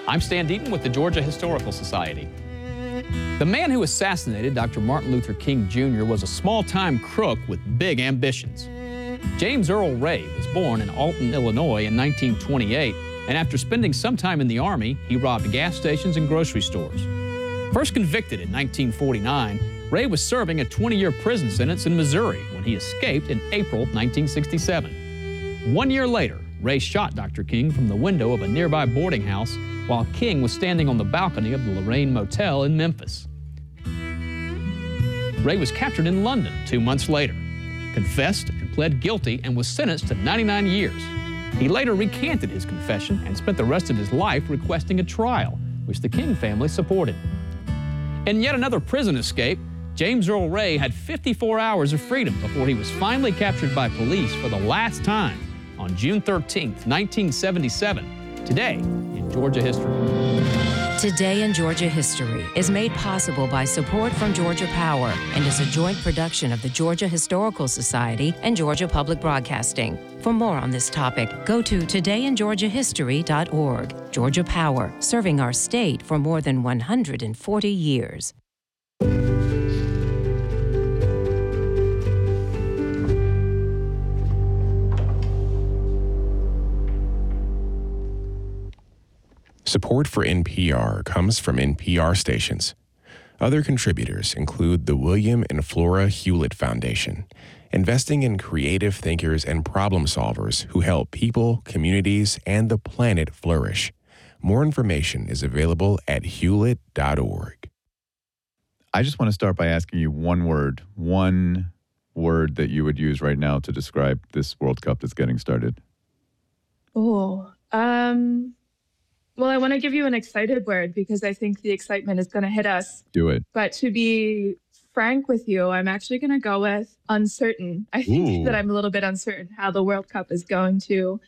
I'm Stan Deaton with the Georgia Historical Society. The man who assassinated Dr. Martin Luther King Jr. was a small-time crook with big ambitions. James Earl Ray was born in Alton, Illinois in 1928, and after spending some time in the Army, he robbed gas stations and grocery stores. First convicted in 1949, Ray was serving a 20-year prison sentence in Missouri when he escaped in April 1967. 1 year later, Ray shot Dr. King from the window of a nearby boarding house while King was standing on the balcony of the Lorraine Motel in Memphis. Ray was captured in London 2 months later, confessed and pled guilty, and was sentenced to 99 years. He later recanted his confession and spent the rest of his life requesting a trial, which the King family supported. In yet another prison escape, James Earl Ray had 54 hours of freedom before he was finally captured by police for the last time on June 13, 1977. Today in Georgia History. Today in Georgia History is made possible by support from Georgia Power and is a joint production of the Georgia Historical Society and Georgia Public Broadcasting. For more on this topic, go to todayingeorgiahistory.org. Georgia Power, serving our state for more than 140 years. Support for NPR comes from NPR stations. Other contributors include the William and Flora Hewlett Foundation, investing in creative thinkers and problem solvers who help people, communities, and the planet flourish. More information is available at hewlett.org. I just want to start by asking you one word that you would use right now to describe this World Cup that's getting started. Well, I want to give you an excited word because I think the excitement is going to hit us. Do it. But to be frank with you, I'm actually going to go with uncertain. I think that I'm a little bit uncertain how the World Cup is going to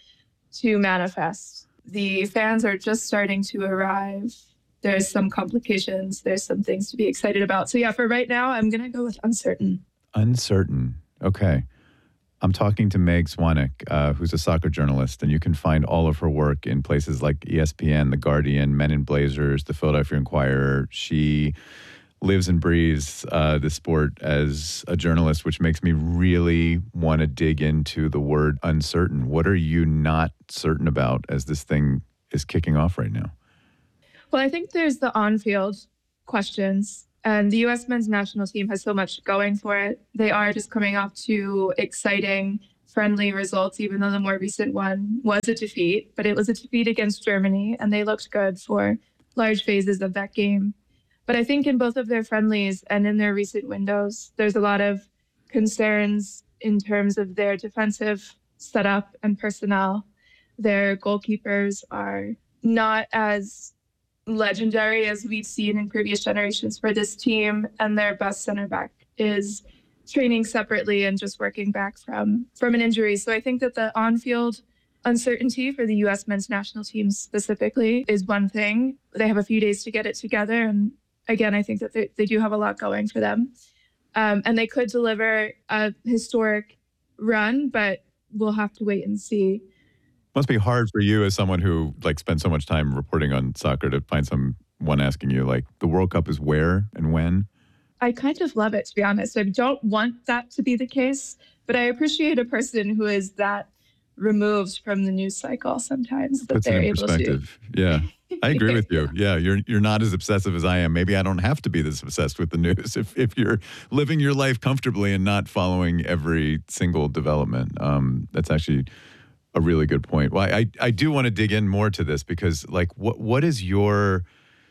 manifest. The fans are just starting to arrive. There's some complications. There's some things to be excited about. So yeah, for right now, I'm going to go with uncertain. Uncertain. Okay. I'm talking to Meg Swanek, who's a soccer journalist, and you can find all of her work in places like ESPN, The Guardian, Men in Blazers, The Philadelphia Inquirer. She lives and breathes the sport as a journalist, which makes me really want to dig into the word uncertain. What are you not certain about as this thing is kicking off right now? Well, I think there's the on-field questions. And the U.S. men's national team has so much going for it. They are just coming off two exciting, friendly results, even though the more recent one was a defeat. But it was a defeat against Germany, and they looked good for large phases of that game. But I think in both of their friendlies and in their recent windows, there's a lot of concerns in terms of their defensive setup and personnel. Their goalkeepers are not as legendary as we've seen in previous generations for this team, and their best center back is training separately and just working back from an injury. So I think that the on-field uncertainty for the U.S. men's national team specifically is one thing. They have a few days to get it together, and again, I think that they do have a lot going for them. And they could deliver a historic run, but we'll have to wait and see. Must be hard for you as someone who spent so much time reporting on soccer to find someone asking you the World Cup is where and when? I kind of love it, to be honest. I don't want that to be the case, but I appreciate a person who is that removed from the news cycle sometimes that they're able to. Yeah, I agree with you. Yeah, you're not as obsessive as I am. Maybe I don't have to be this obsessed with the news if you're living your life comfortably and not following every single development. That's actually a really good point. Well, I do want to dig in more to this because, what is your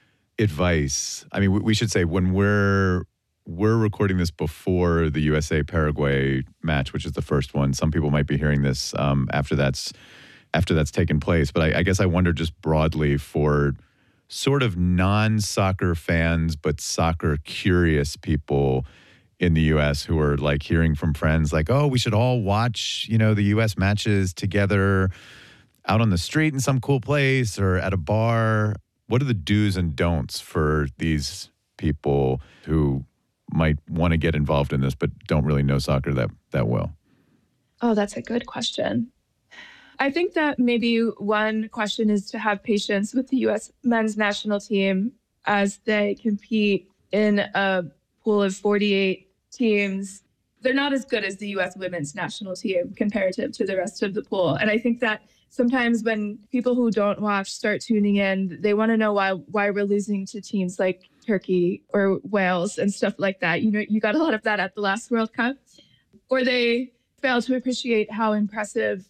advice? I mean, we should say when we're recording this before the USA-Paraguay match, which is the first one. Some people might be hearing this after that's taken place. But I guess I wonder just broadly for sort of non-soccer fans but soccer-curious people in the U.S. who are hearing from friends oh, we should all watch, the U.S. matches together out on the street in some cool place or at a bar. What are the do's and don'ts for these people who might want to get involved in this but don't really know soccer that well? Oh, that's a good question. I think that maybe one question is to have patience with the U.S. men's national team as they compete in a pool of 48 teams. They're not as good as the U.S. women's national team comparative to the rest of the pool. And I think that sometimes when people who don't watch start tuning in, they want to know why we're losing to teams like Turkey or Wales and stuff like that. You know, you got a lot of that at the last World Cup. Or they fail to appreciate how impressive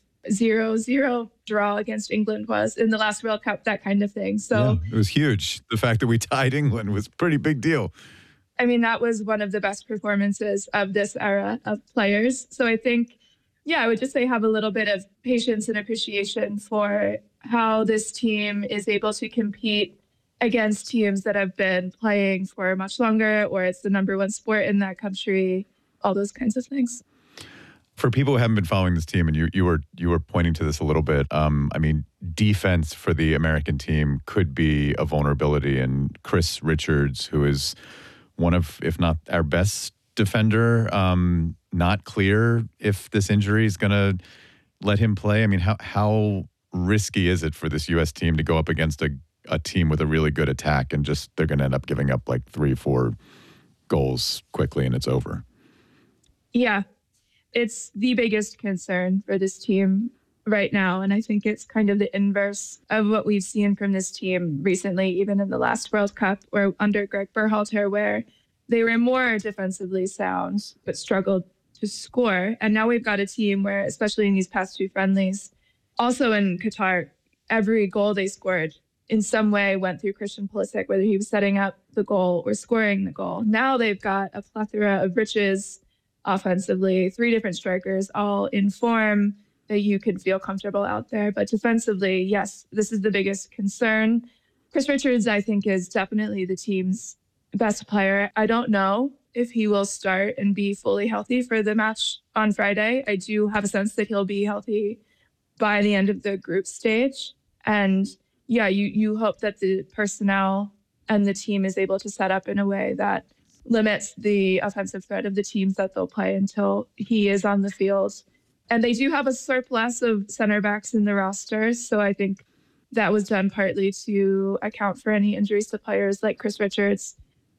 0-0 draw against England was in the last World Cup, that kind of thing. So yeah, it was huge. The fact that we tied England was a pretty big deal. I mean, that was one of the best performances of this era of players. So I think, I would just say have a little bit of patience and appreciation for how this team is able to compete against teams that have been playing for much longer, or it's the number one sport in that country, all those kinds of things. For people who haven't been following this team, and you were pointing to this a little bit, I mean, defense for the American team could be a vulnerability. And Chris Richards, who is one of, if not our best defender, not clear if this injury is going to let him play. I mean, how risky is it for this U.S. team to go up against a team with a really good attack and just they're going to end up giving up like 3-4 goals quickly and it's over? Yeah, it's the biggest concern for this team right now. And I think it's kind of the inverse of what we've seen from this team recently, even in the last World Cup or under Greg Berhalter, where they were more defensively sound, but struggled to score. And now we've got a team where, especially in these past two friendlies, also in Qatar, every goal they scored in some way went through Christian Pulisic, whether he was setting up the goal or scoring the goal. Now they've got a plethora of riches offensively, 3 different strikers, all in form that you could feel comfortable out there. But defensively, yes, this is the biggest concern. Chris Richards, I think, is definitely the team's best player. I don't know if he will start and be fully healthy for the match on Friday. I do have a sense that he'll be healthy by the end of the group stage. And you hope that the personnel and the team is able to set up in a way that limits the offensive threat of the teams that they'll play until he is on the field. And they do have a surplus of center backs in the roster. So I think that was done partly to account for any injuries to players like Chris Richards.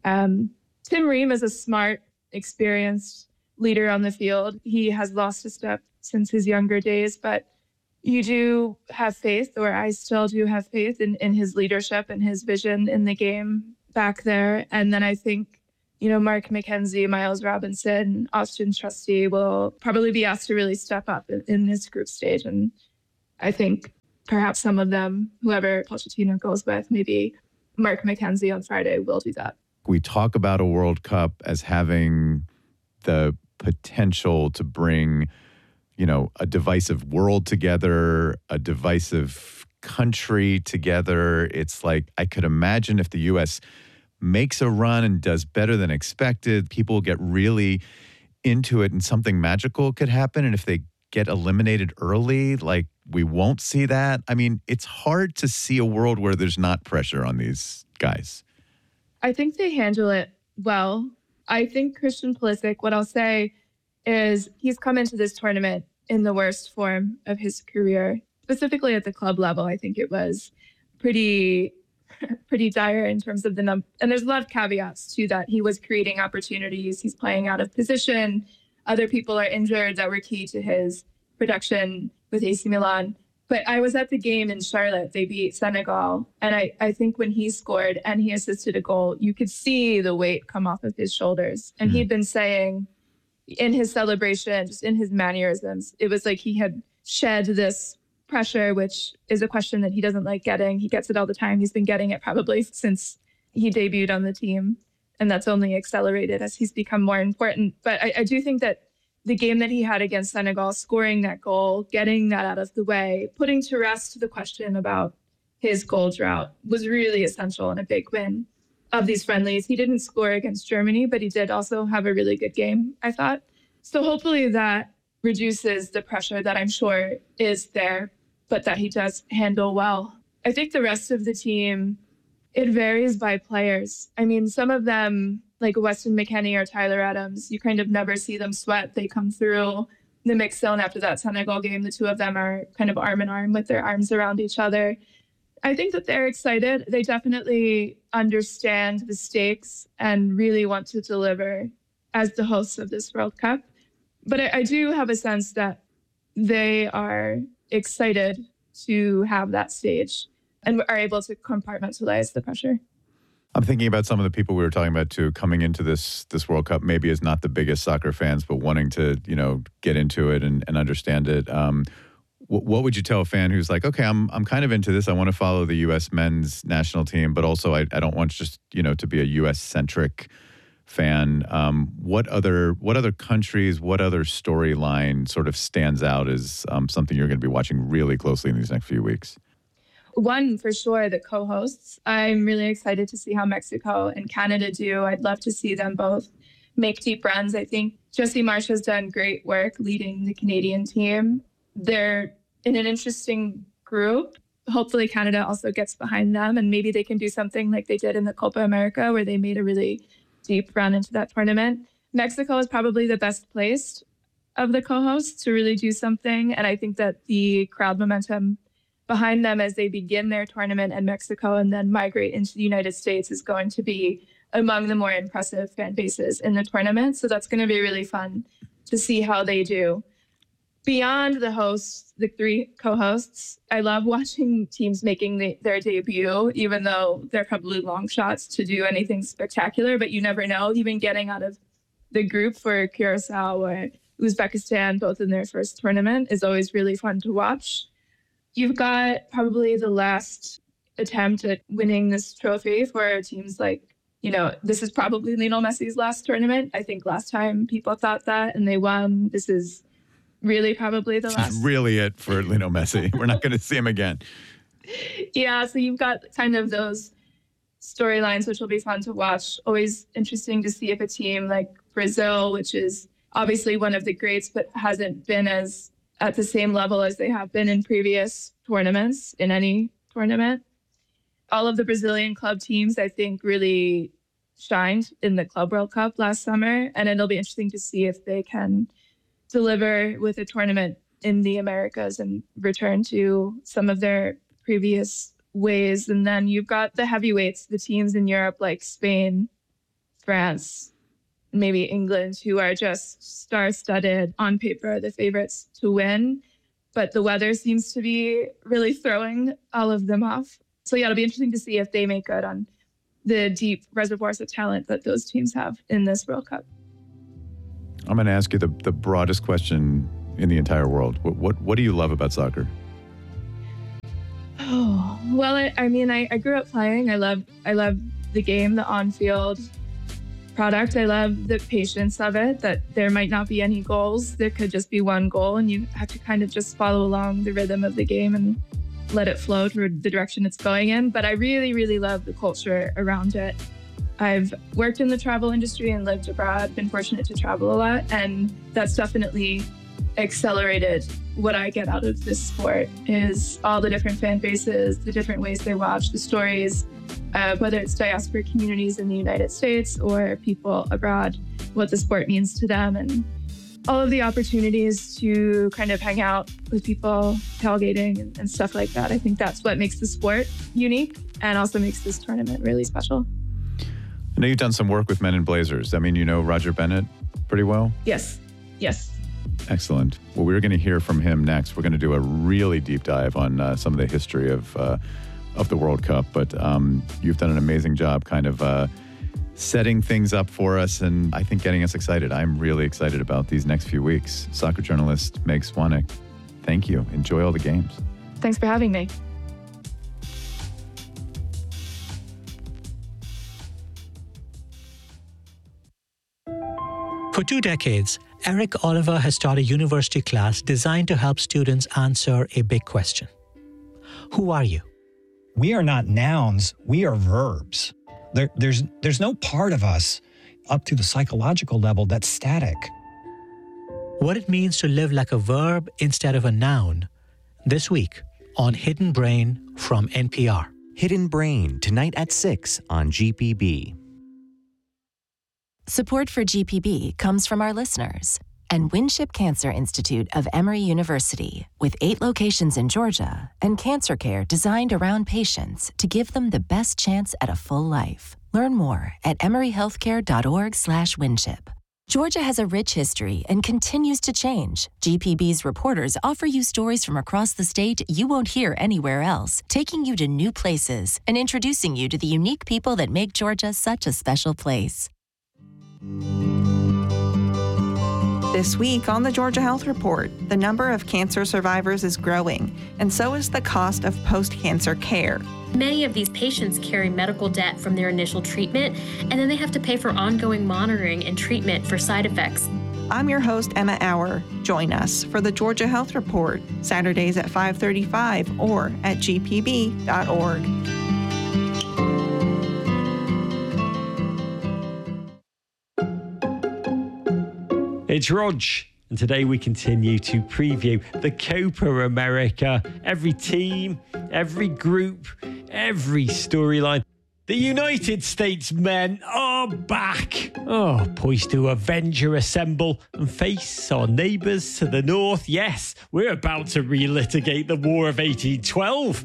Tim Ream is a smart, experienced leader on the field. He has lost a step since his younger days, but you do have faith, or I still do have faith in his leadership and his vision in the game back there. And then I think, Mark McKenzie, Miles Robinson, Austin Trusty will probably be asked to really step up in this group stage. And I think perhaps some of them, whoever Pochettino goes with, maybe Mark McKenzie on Friday will do that. We talk about a World Cup as having the potential to bring, a divisive world together, a divisive country together. It's like, I could imagine if the U.S. makes a run and does better than expected, people get really into it and something magical could happen. And if they get eliminated early, like, we won't see that. I mean, it's hard to see a world where there's not pressure on these guys. I think they handle it well. I think Christian Pulisic, what I'll say is he's come into this tournament in the worst form of his career, specifically at the club level. I think it was pretty dire in terms of the number. And there's a lot of caveats to that. He was creating opportunities. He's playing out of position. Other people are injured that were key to his production with AC Milan. But I was at the game in Charlotte. They beat Senegal. And I think when he scored and he assisted a goal, you could see the weight come off of his shoulders. And he'd been saying in his celebration, just in his mannerisms, it was like he had shed this pressure, which is a question that he doesn't like getting. He gets it all the time. He's been getting it probably since he debuted on the team. And that's only accelerated as he's become more important. But I do think that the game that he had against Senegal, scoring that goal, getting that out of the way, putting to rest the question about his goal drought was really essential and a big win of these friendlies. He didn't score against Germany, but he did also have a really good game, I thought. So hopefully that reduces the pressure that I'm sure is there, but that he does handle well. I think the rest of the team, it varies by players. I mean, some of them, like Weston McKennie or Tyler Adams, you kind of never see them sweat. They come through the mixed zone after that Senegal game. The two of them are kind of arm in arm with their arms around each other. I think that they're excited. They definitely understand the stakes and really want to deliver as the hosts of this World Cup. But I do have a sense that they are excited to have that stage and are able to compartmentalize the pressure. I'm thinking about some of the people we were talking about too, coming into this World Cup, maybe as not the biggest soccer fans, but wanting to, get into it and understand it. What would you tell a fan who's like, okay, I'm kind of into this. I want to follow the U.S. men's national team, but also I don't want just, to be a U.S. centric fan. What other countries, what other storyline sort of stands out as something you're going to be watching really closely in these next few weeks? One, for sure, the co-hosts. I'm really excited to see how Mexico and Canada do. I'd love to see them both make deep runs. I think Jessie Marsh has done great work leading the Canadian team. They're in an interesting group. Hopefully Canada also gets behind them, and maybe they can do something like they did in the Copa America, where they made a really deep run into that tournament. Mexico is probably the best placed of the co-hosts to really do something, and I think that the crowd momentum behind them as they begin their tournament in Mexico and then migrate into the United States is going to be among the more impressive fan bases in the tournament. So that's going to be really fun to see how they do. Beyond the hosts, the three co-hosts, I love watching teams making their debut, even though they're probably long shots to do anything spectacular, but you never know. Even getting out of the group for Curacao or Uzbekistan, both in their first tournament, is always really fun to watch. You've got probably the last attempt at winning this trophy for teams like, this is probably Lionel Messi's last tournament. I think last time people thought that and they won. This is really probably the last. This is really it for Lionel Messi. We're not going to see him again. Yeah, so you've got kind of those storylines, which will be fun to watch. Always interesting to see if a team like Brazil, which is obviously one of the greats, but hasn't been as at the same level as they have been in previous tournaments, in any tournament. All of the Brazilian club teams, I think, really shined in the Club World Cup last summer, and it'll be interesting to see if they can deliver with a tournament in the Americas and return to some of their previous ways. And then you've got the heavyweights, the teams in Europe like Spain, France, maybe England, who are just star-studded on paper, the favorites to win. But the weather seems to be really throwing all of them off. So yeah, it'll be interesting to see if they make good on the deep reservoirs of talent that those teams have in this World Cup. I'm going to ask you the broadest question in the entire world. What do you love about soccer? Oh, well, I grew up playing. I love the game, the on-field product. I love the patience of it, that there might not be any goals. There could just be one goal, and you have to kind of just follow along the rhythm of the game and let it flow toward the direction it's going in. But I really, really love the culture around it. I've worked in the travel industry and lived abroad, been fortunate to travel a lot, and that's definitely accelerated what I get out of this sport, is all the different fan bases, the different ways they watch, the stories, whether it's diaspora communities in the United States or people abroad, what the sport means to them, and all of the opportunities to kind of hang out with people, tailgating and stuff like that. I think that's what makes the sport unique and also makes this tournament really special. I know you've done some work with Men in Blazers. I mean, you know Roger Bennett pretty well? Yes. Excellent. Well, we're going to hear from him next. We're going to do a really deep dive on some of the history of the World Cup. But you've done an amazing job kind of setting things up for us and I think getting us excited. I'm really excited about these next few weeks. Soccer journalist Meg Swanek, thank you. Enjoy all the games. Thanks for having me. For 2 decades, Eric Oliver has taught a university class designed to help students answer a big question. Who are you? We are not nouns, we are verbs. There's no part of us up to the psychological level that's static. What it means to live like a verb instead of a noun. This week on Hidden Brain from NPR. Hidden Brain, tonight at 6 on GPB. Support for GPB comes from our listeners. and Winship Cancer Institute of Emory University, with 8 locations in Georgia and cancer care designed around patients to give them the best chance at a full life. Learn more at emoryhealthcare.org/Winship. Georgia has a rich history and continues to change. GPB's reporters offer you stories from across the state you won't hear anywhere else, taking you to new places and introducing you to the unique people that make Georgia such a special place. This week on the Georgia Health Report, the number of cancer survivors is growing, and so is the cost of post-cancer care. Many of these patients carry medical debt from their initial treatment, and then they have to pay for ongoing monitoring and treatment for side effects. I'm your host, Emma Auer. Join us for the Georgia Health Report, Saturdays at 5:35 or at gpb.org. It's Rog, and today we continue to preview the Copa America. Every team, every group, every storyline. The United States men are back. Poised to avenge or assemble and face our neighbours to the north. Yes, we're about to relitigate the War of 1812.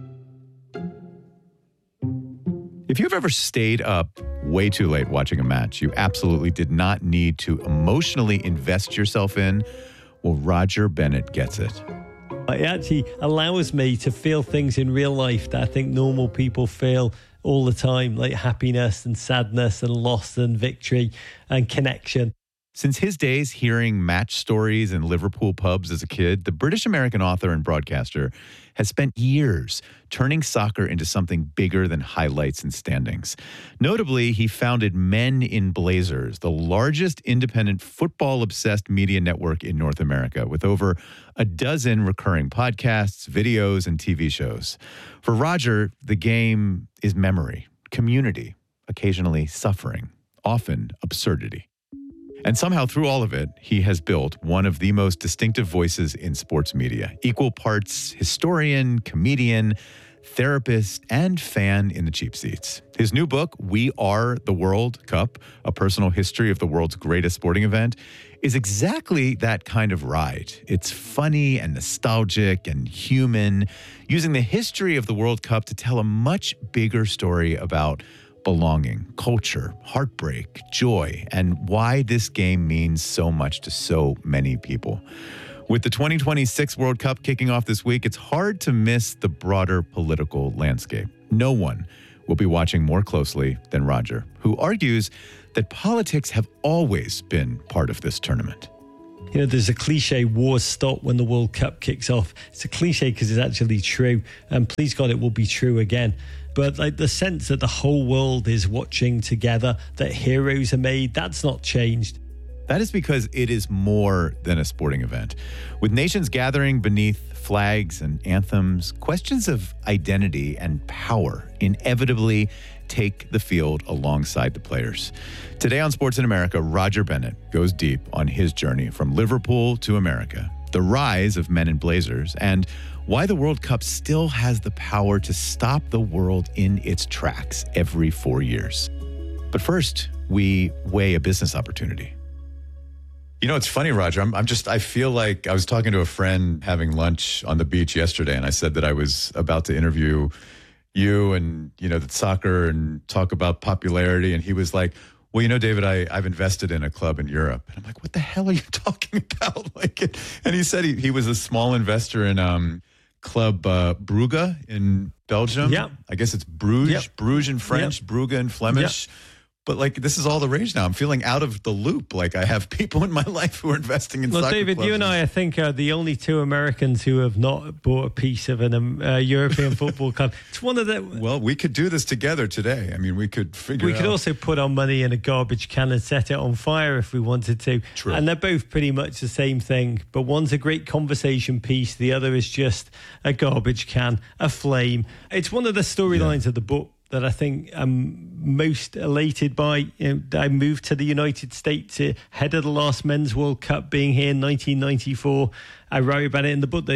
If you've ever stayed up way too late watching a match you absolutely did not need to emotionally invest yourself in, well, Roger Bennett gets it. It actually allows me to feel things in real life that I think normal people feel all the time, like happiness and sadness and loss and victory and connection. Since his days hearing match stories in Liverpool pubs as a kid, the British-American author and broadcaster has spent years turning soccer into something bigger than highlights and standings. Notably, he founded Men in Blazers, the largest independent football-obsessed media network in North America, with over a dozen recurring podcasts, videos, and TV shows. For Roger, the game is memory, community, occasionally suffering, often absurdity. And somehow through all of it, he has built one of the most distinctive voices in sports media, equal parts historian, comedian, therapist, and fan in the cheap seats. His new book, We Are the World Cup, A Personal History of the World's Greatest Sporting Event, is exactly that kind of ride. It's funny and nostalgic and human, using the history of the World Cup to tell a much bigger story about belonging, culture, heartbreak, joy, and why this game means so much to so many people. With the 2026 World Cup kicking off this week, it's hard to miss the broader political landscape. No one will be watching more closely than Roger, who argues that politics have always been part of this tournament. You know, there's a cliche, wars stop when the World Cup kicks off. It's a cliche because it's actually true, and please God, it will be true again. But like the sense that the whole world is watching together, that heroes are made, that's not changed. That is because it is more than a sporting event. With nations gathering beneath flags and anthems, questions of identity and power inevitably take the field alongside the players. Today on Sports in America, Roger Bennett goes deep on his journey from Liverpool to America, the rise of Men in Blazers, and why the World Cup still has the power to stop the world in its tracks every 4 years. But first, we weigh a business opportunity. You know, it's funny, Roger. I feel like I was talking to a friend having lunch on the beach yesterday, and I said that I was about to interview you and, you know, that soccer and talk about popularity. And he was like, well, you know, David, I've invested in a club in Europe. And I'm like, what the hell are you talking about? And he said he was a small investor in Club Brugge in Belgium. Yeah. I guess it's Bruges, yep. Bruges in French, yep. Brugge in Flemish. Yep. But like, this is all the rage now. I'm feeling out of the loop. Like I have people in my life who are investing in soccer David, clubs. you and I think, are the only two Americans who have not bought a piece of an European football club. It's one of the... Well, we could do this together today. I mean, we could figure it out. We could also put our money in a garbage can and set it on fire if we wanted to. True. And they're both pretty much the same thing. But one's a great conversation piece. The other is just a garbage can, a flame. It's one of the storylines of the book that I think I'm most elated by. I moved to the United States ahead of the last Men's World Cup being here in 1994. I wrote about it in the book.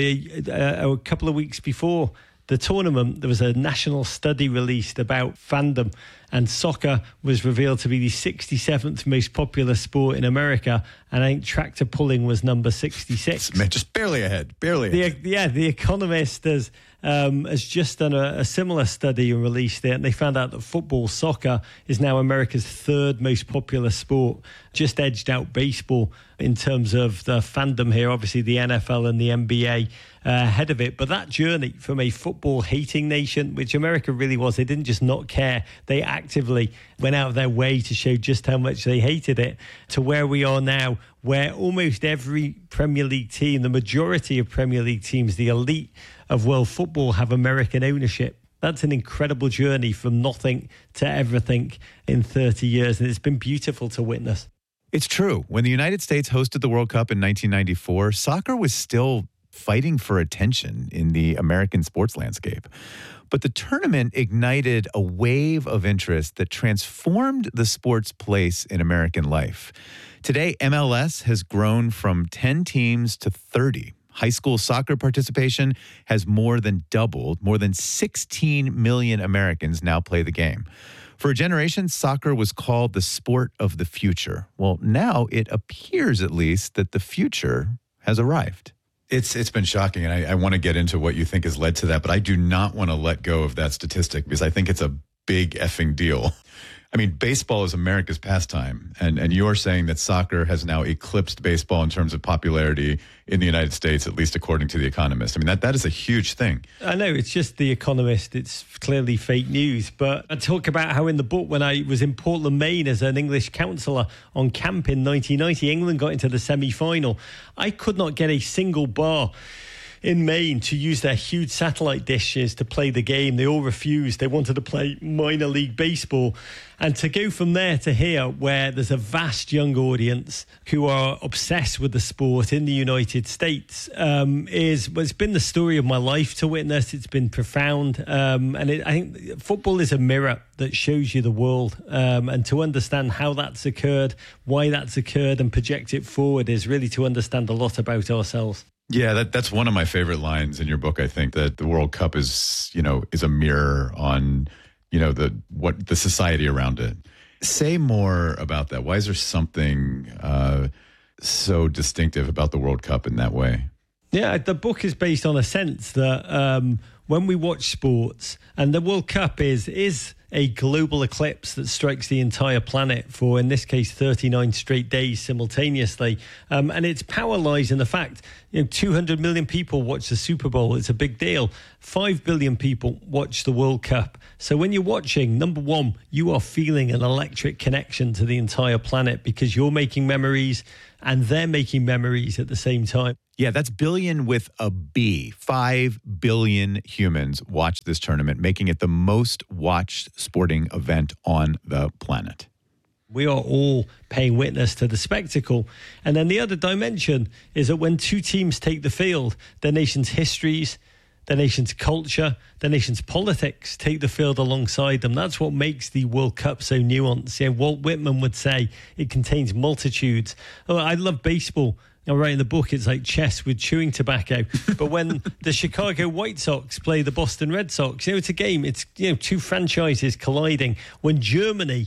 A couple of weeks before the tournament, there was a national study released about fandom, and soccer was revealed to be the 67th most popular sport in America, and I think tractor pulling was number 66. Just barely ahead, The Economist has just done a similar study and released it, and they found out that football, soccer, is now America's third most popular sport, just edged out baseball in terms of the fandom here. Obviously, the NFL and the NBA ahead of it. But that journey from a football-hating nation, which America really was, they didn't just not care, they actively went out of their way to show just how much they hated it, to where we are now, where almost every Premier League team, the majority of Premier League teams, the elite of world football, have American ownership. That's an incredible journey from nothing to everything in 30 years, and it's been beautiful to witness. It's true. When the United States hosted the World Cup in 1994, soccer was still fighting for attention in the American sports landscape. But the tournament ignited a wave of interest that transformed the sport's place in American life. Today, MLS has grown from 10 teams to 30. High school soccer participation has more than doubled. More than 16 million Americans now play the game. For a generation, soccer was called the sport of the future. Well, now it appears, at least, that the future has arrived. It's been shocking, and I want to get into what you think has led to that, but I do not want to let go of that statistic because I think it's a big effing deal. I mean, baseball is America's pastime, and you're saying that soccer has now eclipsed baseball in terms of popularity in the United States, at least according to The Economist. I mean, that is a huge thing. I know, it's just The Economist. It's clearly fake news. But I talk about how in the book, when I was in Portland, Maine as an English counsellor on camp in 1990, England got into the semi-final. I could not get a single bar in Maine to use their huge satellite dishes to play the game. They all refused. They wanted to play minor league baseball. And to go from there to here, where there's a vast young audience who are obsessed with the sport in the United States, it's been the story of my life to witness. It's been profound. I think football is a mirror that shows you the world. And to understand how that's occurred, why that's occurred, and project it forward is really to understand a lot about ourselves. Yeah, that's one of my favorite lines in your book. I think that the World Cup is a mirror on, the society around it. Say more about that. Why is there something so distinctive about the World Cup in that way? Yeah, the book is based on a sense that when we watch sports, and the World Cup is a global eclipse that strikes the entire planet for, in this case, 39 straight days simultaneously. And its power lies in the fact, 200 million people watch the Super Bowl. It's a big deal. 5 billion people watch the World Cup. So when you're watching, number one, you are feeling an electric connection to the entire planet because you're making memories and they're making memories at the same time. Yeah, that's billion with a B. 5 billion humans watch this tournament, making it the most watched sporting event on the planet. We are all paying witness to the spectacle. And then the other dimension is that when two teams take the field, their nation's histories, their nation's culture, their nation's politics take the field alongside them. That's what makes the World Cup so nuanced. Walt Whitman would say it contains multitudes. Oh, I love baseball. I write in the book, it's like chess with chewing tobacco. But when the Chicago White Sox play the Boston Red Sox, it's a game. It's two franchises colliding. When Germany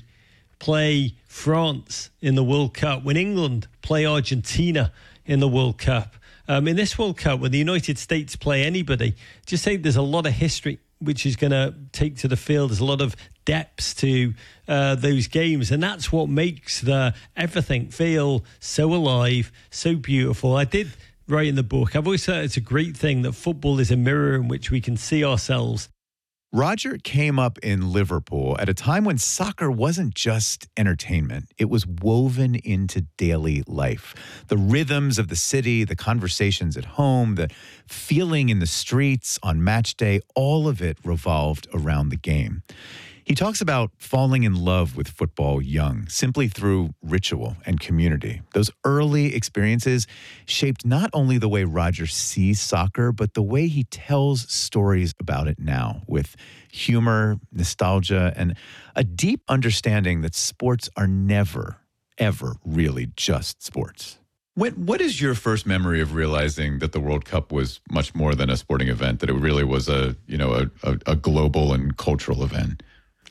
play France in the World Cup, when England play Argentina in the World Cup, in this World Cup, when the United States play anybody, just say there's a lot of history which is going to take to the field. There's a lot of depths to those games, and that's what makes everything feel so alive, so beautiful. I did write in the book, I've always said it's a great thing that football is a mirror in which we can see ourselves. Roger came up in Liverpool at a time when soccer wasn't just entertainment. It was woven into daily life. The rhythms of the city, the conversations at home, the feeling in the streets on match day, all of it revolved around the game. He talks about falling in love with football young, simply through ritual and community. Those early experiences shaped not only the way Roger sees soccer, but the way he tells stories about it now, with humor, nostalgia, and a deep understanding that sports are never, ever really just sports. What is your first memory of realizing that the World Cup was much more than a sporting event, that it really was a global and cultural event?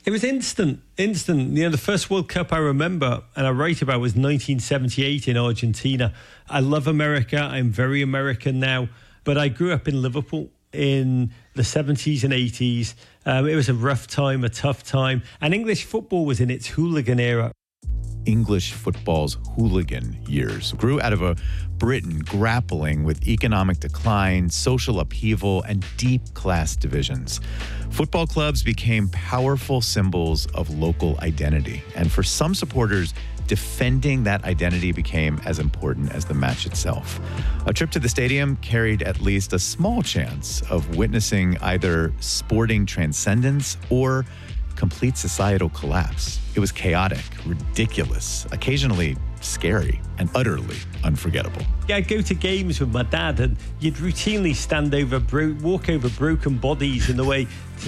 It was instant. The first World Cup I remember and I write about was 1978 in Argentina. I love America. I'm very American now. But I grew up in Liverpool in the 70s and 80s. It was a rough time, a tough time. And English football was in its hooligan era. English football's hooligan years grew out of a Britain grappling with economic decline, social upheaval, and deep class divisions. Football clubs became powerful symbols of local identity. And for some supporters, defending that identity became as important as the match itself. A trip to the stadium carried at least a small chance of witnessing either sporting transcendence or complete societal collapse. It was chaotic, ridiculous, occasionally scary, and utterly unforgettable. Yeah, I'd go to games with my dad, and you'd routinely walk over broken bodies in the way to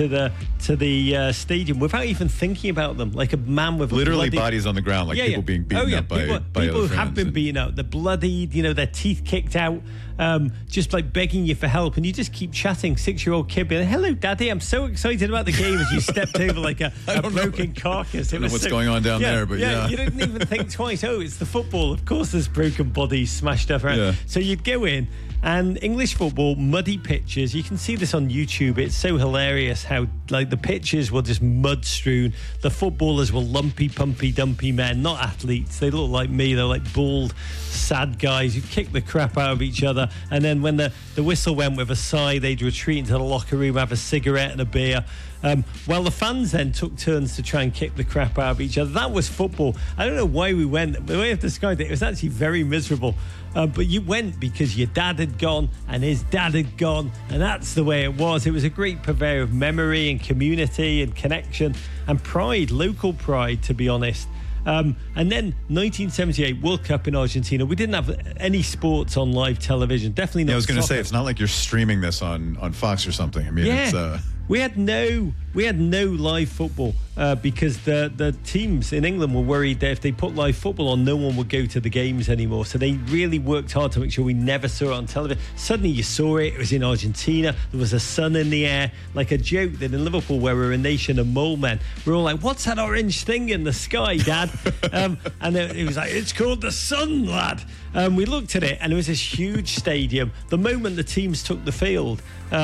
the stadium without even thinking about them. Like a man with literally bodies on the ground, like people being beaten up by people other who have been beaten up. They're bloodied, their teeth kicked out, just like begging you for help, and you just keep chatting. 6-year-old kid being, "Hello, Daddy, I'm so excited about the game," as you stepped over like a broken carcass. I don't know what's going on down there, but yeah. You didn't even think twice. Oh, it's the football. Of course, there's broken bodies smashed up around. Yeah. So you'd go in, and English football, muddy pitches. You can see this on YouTube. It's so hilarious how the pitches were just mud strewn. The footballers were lumpy, pumpy, dumpy men, not athletes. They look like me. They're like bald, sad guys who kick the crap out of each other. And then when the whistle went with a sigh, they'd retreat into the locker room, have a cigarette and a beer. While the fans then took turns to try and kick the crap out of each other. That was football. I don't know why we went. The way I've described it was actually very miserable. But you went because your dad had gone and his dad had gone, and that's the way it was. It was a great purveyor of memory and community and connection and pride, local pride, to be honest. And then 1978 World Cup in Argentina. We didn't have any sports on live television. Definitely not. Yeah, I was going to say, it's not like you're streaming this on Fox or something. I mean, it's we had no live football because the teams in England were worried that if they put live football on, no one would go to the games anymore. So they really worked hard to make sure we never saw it on television. Suddenly you saw it. It was in Argentina. There was a sun in the air, like a joke that in Liverpool, where we're a nation of mole men, we're all like, "What's that orange thing in the sky, Dad?" And it was like, "It's called the sun, lad." We looked at it, and it was this huge stadium. The moment the teams took the field,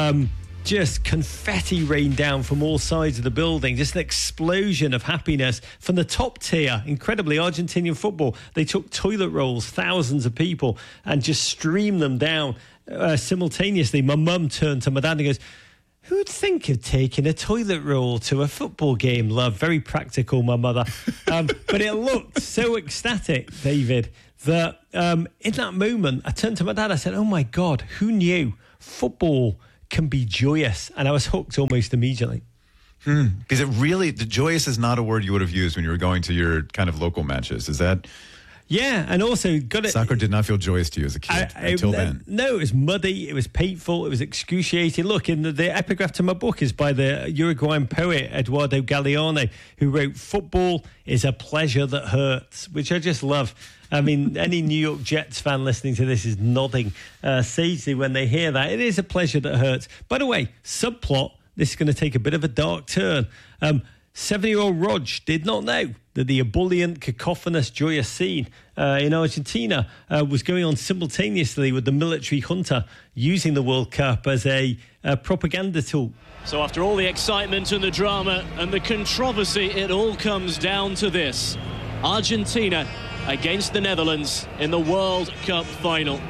just confetti rained down from all sides of the building. Just an explosion of happiness from the top tier. Incredibly, Argentinian football, they took toilet rolls, thousands of people, and just streamed them down simultaneously. My mum turned to my dad and goes, "Who'd think of taking a toilet roll to a football game, love?" Very practical, my mother. But it looked so ecstatic, David, that in that moment, I turned to my dad, I said, "Oh my God, who knew football can be joyous?" And I was hooked almost immediately. Because the joyous is not a word you would have used when you were going to your kind of local matches. Is that? Yeah, and also soccer did not feel joyous to you as a kid until then. No, it was muddy, it was painful, it was excruciating. Look, in the epigraph to my book is by the Uruguayan poet Eduardo Galeano, who wrote, "Football is a pleasure that hurts," which I just love. I mean, any New York Jets fan listening to this is nodding sagely when they hear that. It is a pleasure that hurts. By the way, subplot, this is going to take a bit of a dark turn. 7-year-old Rog did not know that the ebullient, cacophonous, joyous scene in Argentina was going on simultaneously with the military junta using the World Cup as a propaganda tool. So after all the excitement and the drama and the controversy, it all comes down to this. Argentina against the Netherlands in the World Cup final.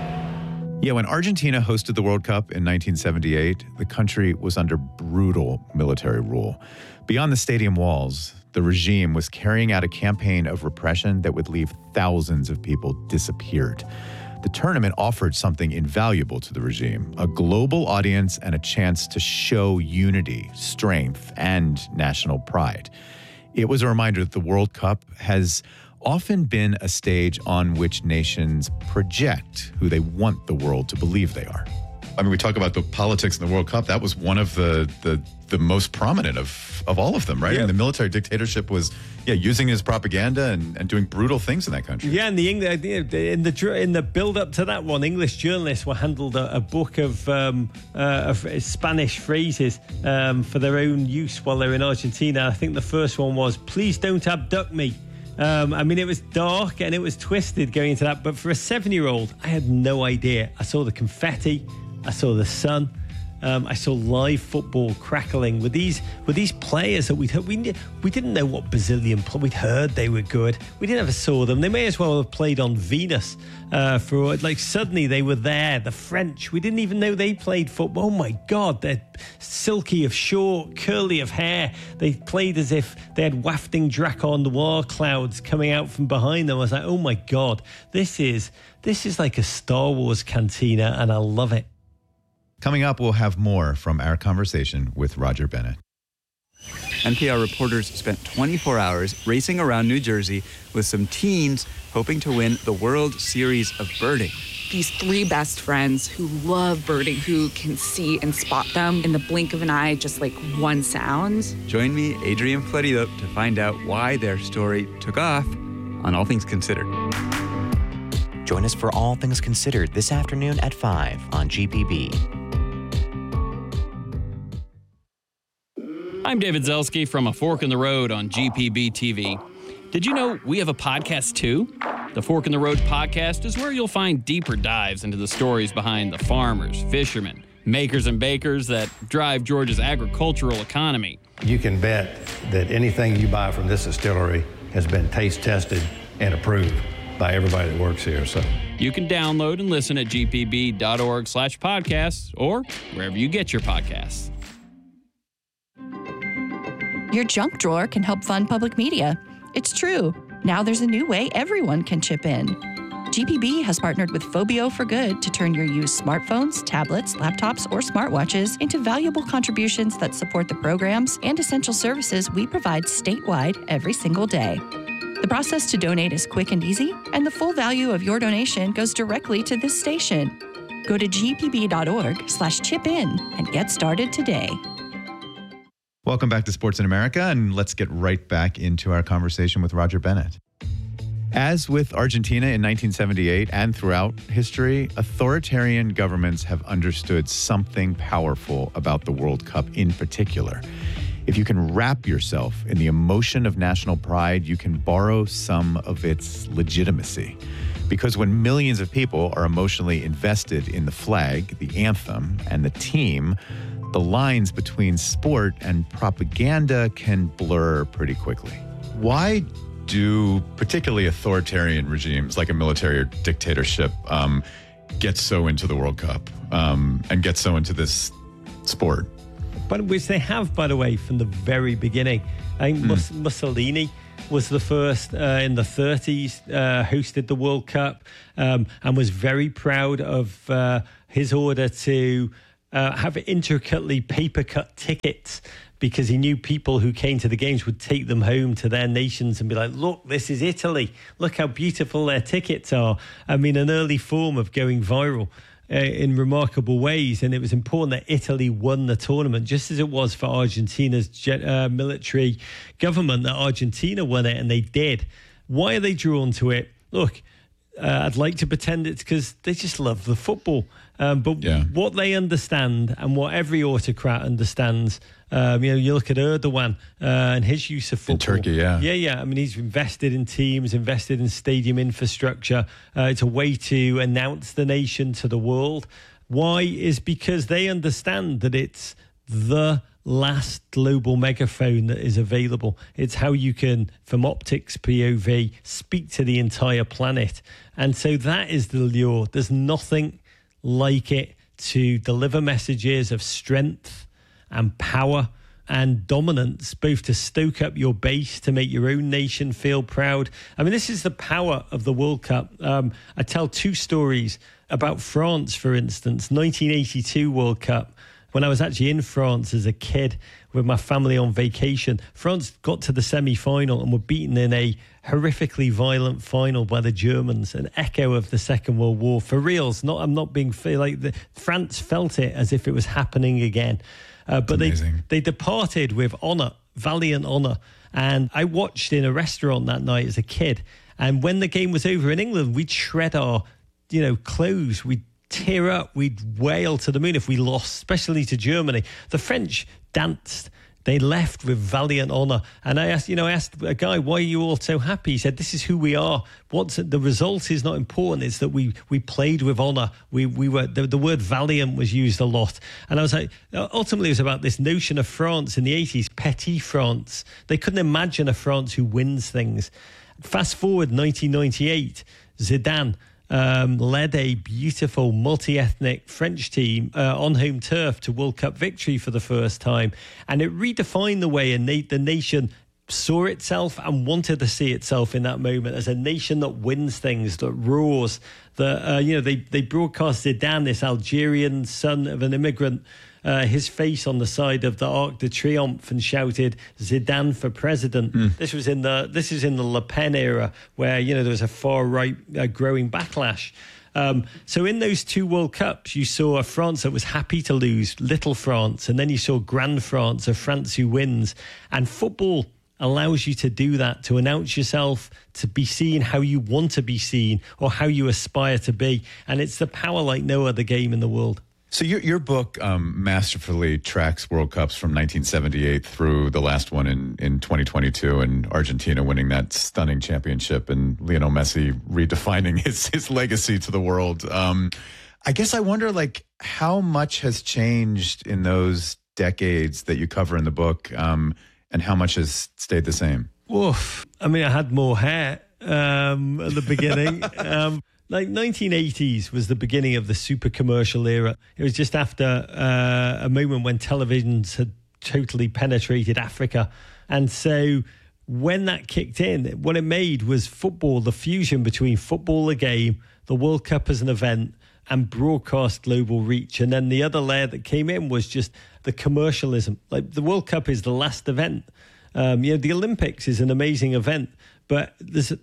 Yeah, when Argentina hosted the World Cup in 1978, the country was under brutal military rule. Beyond the stadium walls, the regime was carrying out a campaign of repression that would leave thousands of people disappeared. The tournament offered something invaluable to the regime, a global audience and a chance to show unity, strength, and national pride. It was a reminder that the World Cup has often been a stage on which nations project who they want the world to believe they are. I mean, we talk about the politics in the World Cup. That was one of the most prominent of all of them, right? Yeah. And the military dictatorship was, using his propaganda and doing brutal things in that country. Yeah, and in the build up to that one, English journalists were handed a book of Spanish phrases for their own use while they're in Argentina. I think the first one was, "Please don't abduct me." I mean, it was dark and it was twisted going into that, but for a 7-year-old, I had no idea. I saw the confetti, I saw the sun. I saw live football crackling with these players that we'd heard. We didn't know what Brazilian play. We'd heard they were good. We didn't ever saw them. They may as well have played on Venus. Suddenly they were there. The French. We didn't even know they played football. Oh my God, they're silky of short, curly of hair. They played as if they had wafting Draco Noir clouds coming out from behind them. I was like, oh my God, this is like a Star Wars cantina, and I love it. Coming up, we'll have more from our conversation with Roger Bennett. NPR reporters spent 24 hours racing around New Jersey with some teens hoping to win the World Series of Birding. These 3 best friends who love birding, who can see and spot them in the blink of an eye, just like one sound. Join me, Adrian Florido, to find out why their story took off on All Things Considered. Join us for All Things Considered this afternoon at 5 on GPB. I'm David Zelski from A Fork in the Road on GPB TV. Did you know we have a podcast too? The Fork in the Road podcast is where you'll find deeper dives into the stories behind the farmers, fishermen, makers and bakers that drive Georgia's agricultural economy. You can bet that anything you buy from this distillery has been taste tested and approved by everybody that works here. So you can download and listen at gpb.org/podcasts or wherever you get your podcasts. Your junk drawer can help fund public media. It's true. Now there's a new way everyone can chip in. GPB has partnered with Phobio for Good to turn your used smartphones, tablets, laptops, or smartwatches into valuable contributions that support the programs and essential services we provide statewide every single day. The process to donate is quick and easy, and the full value of your donation goes directly to this station. Go to gpb.org/chip-in and get started today. Welcome back to Sports in America, and let's get right back into our conversation with Roger Bennett. As with Argentina in 1978 and throughout history, authoritarian governments have understood something powerful about the World Cup in particular. If you can wrap yourself in the emotion of national pride, you can borrow some of its legitimacy. Because when millions of people are emotionally invested in the flag, the anthem, and the team, the lines between sport and propaganda can blur pretty quickly. Why do particularly authoritarian regimes like a military dictatorship get so into the World Cup and get so into this sport? But which they have, by the way, from the very beginning. I think Mussolini was the first in the 30s, hosted the World Cup and was very proud of his order to have intricately paper-cut tickets because he knew people who came to the games would take them home to their nations and be like, look, this is Italy. Look how beautiful their tickets are. I mean, an early form of going viral in remarkable ways. And it was important that Italy won the tournament, just as it was for Argentina's military government, that Argentina won it, and they did. Why are they drawn to it? Look, I'd like to pretend it's because they just love the football. What they understand and what every autocrat understands, you look at Erdogan and his use of football. In Turkey, yeah. Yeah. I mean, he's invested in teams, invested in stadium infrastructure. It's a way to announce the nation to the world. Why? Is because they understand that it's the last global megaphone that is available. It's how you can, from optics POV, speak to the entire planet. And so that is the lure. There's nothing like it to deliver messages of strength and power and dominance, both to stoke up your base, to make your own nation feel proud. I mean, this is the power of the World Cup. I tell 2 stories about France, for instance, 1982 World Cup. When I was actually in France as a kid, with my family on vacation. France got to the semi-final and were beaten in a horrifically violent final by the Germans, an echo of the Second World War. For reals, I'm not being France felt it as if it was happening again. But they departed with honour, valiant honour. And I watched in a restaurant that night as a kid. And when the game was over in England, we'd shred our, clothes. We'd tear up. We'd wail to the moon if we lost, especially to Germany. The French danced. They left with valiant honour. And I asked a guy, why are you all so happy? He said, this is who we are. The result is not important. It's that we played with honour. We were, the word valiant was used a lot. And I was like, ultimately it was about this notion of France in the 80s, petit France. They couldn't imagine a France who wins things. Fast forward 1998, Zidane led a beautiful multi-ethnic French team on home turf to World Cup victory for the first time. And it redefined the way the nation saw itself and wanted to see itself in that moment as a nation that wins things, that roars. They broadcast Zidane, this Algerian son of an immigrant, his face on the side of the Arc de Triomphe, and shouted Zidane for president. This is in the Le Pen era, where there was a far right growing backlash. So in those two World Cups, you saw a France that was happy to lose, little France, and then you saw Grand France, a France who wins. And football allows you to do that, to announce yourself, to be seen how you want to be seen or how you aspire to be. And it's the power like no other game in the world. So your book masterfully tracks World Cups from 1978 through the last one in 2022, and Argentina winning that stunning championship and Lionel Messi redefining his legacy to the world. I guess I wonder, how much has changed in those decades that you cover in the book, and how much has stayed the same? Oof. I mean, I had more hair at the beginning. 1980s was the beginning of the super commercial era. It was just after a moment when televisions had totally penetrated Africa. And so when that kicked in, what it made was football, the fusion between football, the game, the World Cup as an event, and broadcast global reach. And then the other layer that came in was just the commercialism. The World Cup is the last event. The Olympics is an amazing event, but there's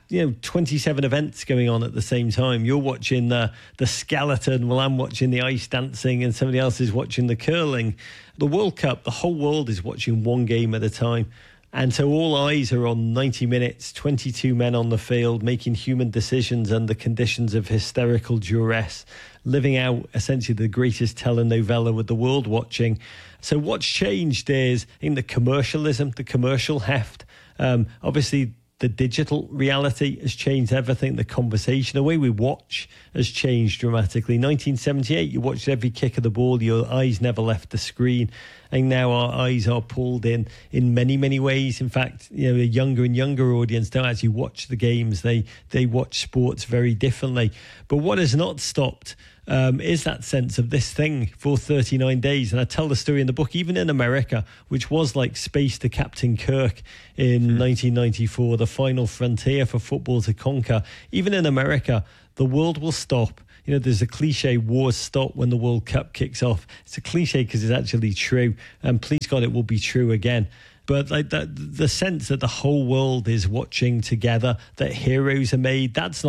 27 events going on at the same time. You're watching the skeleton, while I'm watching the ice dancing, and somebody else is watching the curling. The World Cup, the whole world is watching one game at a time. And so all eyes are on 90 minutes, 22 men on the field, making human decisions under conditions of hysterical duress, living out essentially the greatest telenovela with the world watching. So what's changed is in the commercialism, the commercial heft. Obviously, the digital reality has changed everything. The conversation, the way we watch has changed dramatically. 1978, you watched every kick of the ball. Your eyes never left the screen. And now our eyes are pulled in many, many ways. In fact, a younger and younger audience don't actually watch the games. They watch sports very differently. But what has not stopped is that sense of this thing for 39 days. And I tell the story in the book, even in America, which was like space to Captain Kirk in 1994, the final frontier for football to conquer. Even in America, the world will stop. There's a cliche, wars stop when the World Cup kicks off. It's a cliche because it's actually true. And please God, it will be true again. But the sense that the whole world is watching together, that heroes are made, that's not